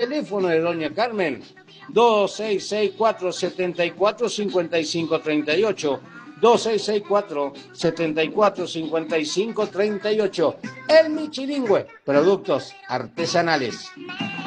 teléfono de doña Carmen, 2664-745538. 2664-745538. El Michilingüe, productos artesanales.